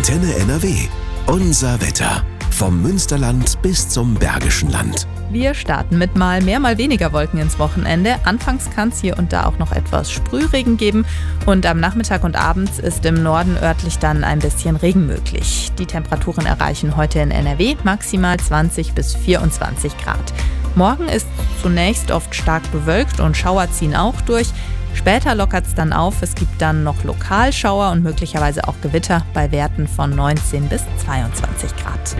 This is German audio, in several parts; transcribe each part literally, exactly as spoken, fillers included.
Antenne N R W. Unser Wetter. Vom Münsterland bis zum Bergischen Land. Wir starten mit mal mehr, mal weniger Wolken ins Wochenende. Anfangs kann es hier und da auch noch etwas Sprühregen geben. Und am Nachmittag und abends ist im Norden örtlich dann ein bisschen Regen möglich. Die Temperaturen erreichen heute in N R W maximal zwanzig bis vierundzwanzig Grad. Morgen ist zunächst oft stark bewölkt und Schauer ziehen auch durch. Später lockert es dann auf. Es gibt dann noch Lokalschauer und möglicherweise auch Gewitter bei Werten von neunzehn bis zweiundzwanzig Grad.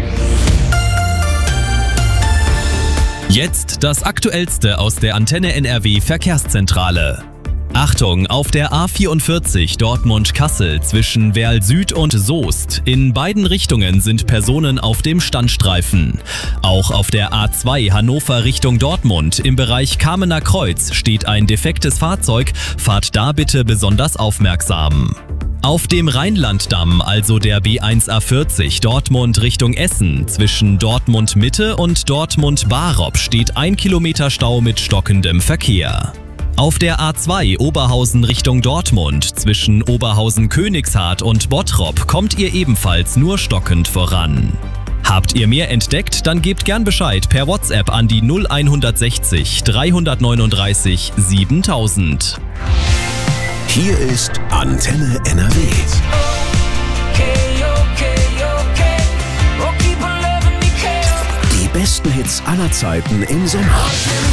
Jetzt das Aktuellste aus der Antenne N R W Verkehrszentrale. Achtung, auf der A vierundvierzig Dortmund-Kassel zwischen Werl Süd und Soest. In beiden Richtungen sind Personen auf dem Standstreifen. Auch auf der A zwei Hannover Richtung Dortmund im Bereich Kamener Kreuz steht ein defektes Fahrzeug. Fahrt da bitte besonders aufmerksam. Auf dem Rheinlanddamm, also der B eins A vierzig Dortmund Richtung Essen, zwischen Dortmund Mitte und Dortmund Barop steht ein Kilometer Stau mit stockendem Verkehr. Auf der A zwei Oberhausen Richtung Dortmund zwischen Oberhausen-Königshardt und Bottrop kommt ihr ebenfalls nur stockend voran. Habt ihr mehr entdeckt, dann gebt gern Bescheid per WhatsApp an die null sechzig dreihundertneununddreißig siebentausend. Hier ist Antenne N R W. Die besten Hits aller Zeiten im Sommer.